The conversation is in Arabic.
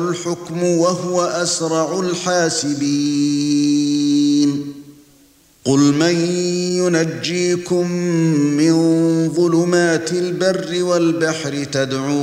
الحكم وهو أسرع الحاسبين قل من ينجيكم من ظلمات البر والبحر